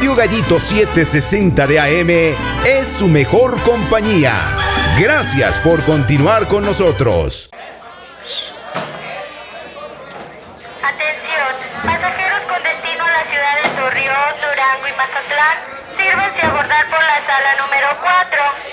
Radio Gallito 760 de AM es su mejor compañía. Gracias por continuar con nosotros. Atención, pasajeros con destino a la ciudad de Torreón, Durango y Mazatlán, sírvanse a abordar por la sala número 4.